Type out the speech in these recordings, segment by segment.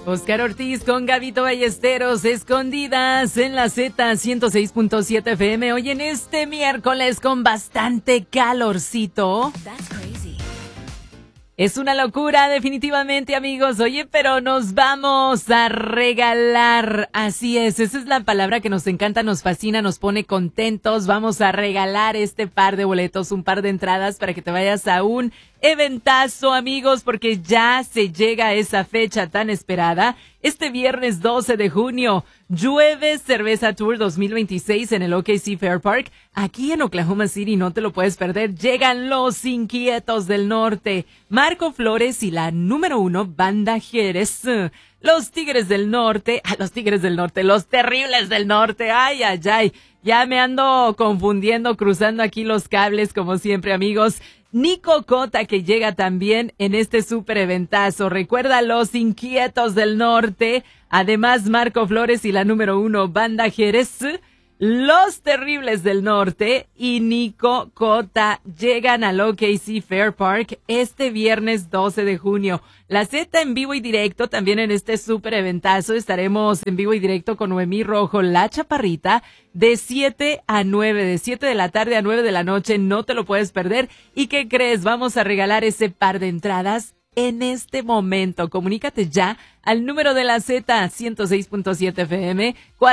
Oscar Ortiz con Gabito Ballesteros, Escondidas en la Z 106.7 FM. Hoy en este miércoles con bastante calorcito. Es una locura, definitivamente, amigos. Oye, pero nos vamos a regalar. Así es, esa es la palabra que nos encanta, nos fascina, nos pone contentos. Vamos a regalar este par de boletos, un par de entradas para que te vayas a un eventazo, amigos, porque ya se llega a esa fecha tan esperada. Este viernes 12 de junio, Llueve Cerveza Tour 2026 en el OKC Fair Park, aquí en Oklahoma City, no te lo puedes perder. Llegan los Inquietos del Norte, Marco Flores y la número 1, Banda Jerez. Los Tigres del Norte, los Terribles del Norte, ay, ya me ando confundiendo, cruzando aquí los cables como siempre, amigos. Nico Cota, que llega también en este súper eventazo. Recuerda, los Inquietos del Norte, además Marco Flores y la número 1, Banda Jerez. Los Terribles del Norte y Nico Cota llegan al OKC Fair Park este viernes 12 de junio. La Z en vivo y directo también en este súper eventazo. Estaremos en vivo y directo con Noemí Rojo, La Chaparrita, de 7 a 9, de 7 de la tarde a 9 de la noche. No te lo puedes perder. ¿Y qué crees? Vamos a regalar ese par de entradas en este momento. Comunícate ya al número de la Z 106.7 FM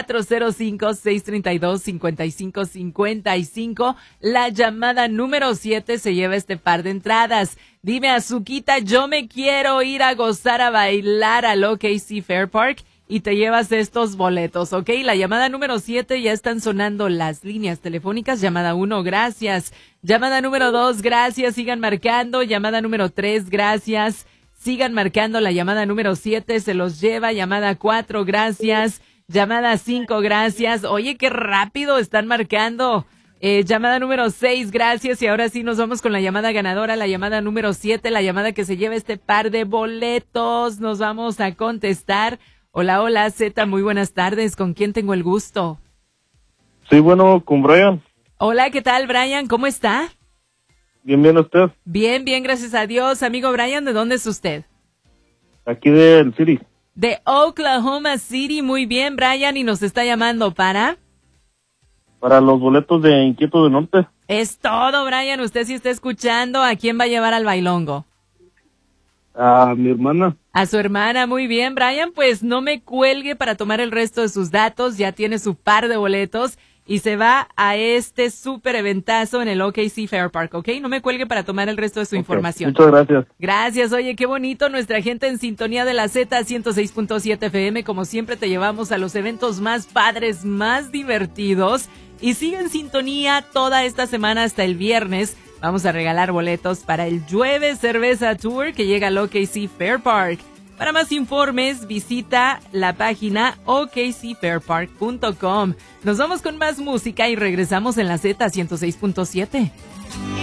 405-632-5555. La llamada número 7 se lleva este par de entradas. Dime, Azuquita, yo me quiero ir a gozar, a bailar al OKC Fair Park y te llevas estos boletos, ¿ok? La llamada número 7, ya están sonando las líneas telefónicas. Llamada 1, gracias. Llamada número 2, gracias. Sigan marcando. Llamada número 3, gracias. Sigan marcando. La llamada número 7 se los lleva. Llamada 4, gracias. Llamada 5, gracias. Oye, qué rápido están marcando. Llamada número 6, gracias. Y ahora sí nos vamos con la llamada ganadora, la llamada número 7, la llamada que se lleva este par de boletos. Nos vamos a contestar. Hola, Z, muy buenas tardes. ¿Con quién tengo el gusto? Sí, bueno, con Brian. Hola, ¿qué tal, Brian? ¿Cómo está? Bien, ¿usted? Bien, gracias a Dios. Amigo Brian, ¿de dónde es usted? Aquí del City. De Oklahoma City, muy bien, Brian, y nos está llamando para los boletos de Inquietos del Norte. Es todo, Brian. Usted sí está escuchando. ¿A quién va a llevar al bailongo? A mi hermana. A su hermana, muy bien, Brian. Pues no me cuelgue para tomar el resto de sus datos. Ya tiene su par de boletos y se va a este súper eventazo en el OKC Fair Park, ¿ok? No me cuelgue para tomar el resto de su información. Muchas gracias. Gracias. Oye, qué bonito, nuestra gente en sintonía de la Z 106.7 FM. Como siempre, te llevamos a los eventos más padres, más divertidos. Y sigue en sintonía toda esta semana hasta el viernes. Vamos a regalar boletos para el Llueve Cerveza Tour que llega al OKC Fair Park. Para más informes, visita la página okcfairpark.com. Nos vamos con más música y regresamos en la Z 106.7.